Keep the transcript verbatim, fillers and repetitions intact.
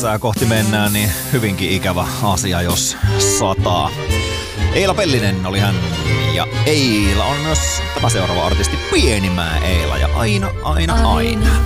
kesää kohti mennään, niin hyvinkin ikävä asia, jos sataa. Eila Pellinen oli hän, ja Eila on myös tämä seuraava artisti, Pienimaa Eila, ja aina, aina, aina.